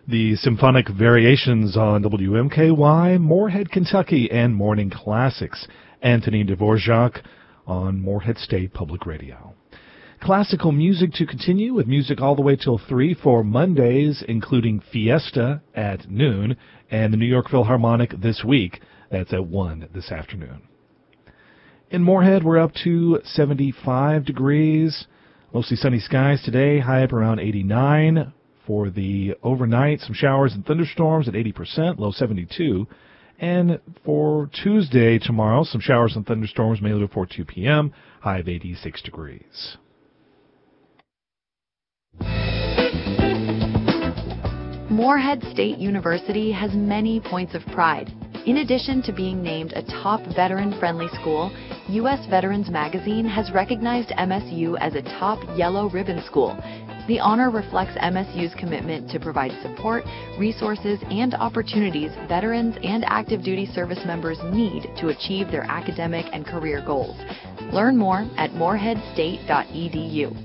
The symphonic variations on WMKY, Moorhead, Kentucky, and Morning Classics. Anthony Dvorak on Moorhead State Public Radio. Classical music to continue with music all the way till 3 for Mondays, including Fiesta at noon and the New York Philharmonic this week. That's at 1 this afternoon. In Moorhead, we're up to 75 degrees. Mostly sunny skies today, high up around 89. For the overnight, some showers and thunderstorms at 80%, low 72. And for Tuesday, tomorrow, some showers and thunderstorms mainly before 2 p.m., high of 86 degrees. Moorhead State University has many points of pride. In addition to being named a top veteran-friendly school, U.S. Veterans Magazine has recognized MSU as a top yellow ribbon school. The honor reflects MSU's commitment to provide support, resources, and opportunities veterans and active duty service members need to achieve their academic and career goals. Learn more at moorheadstate.edu.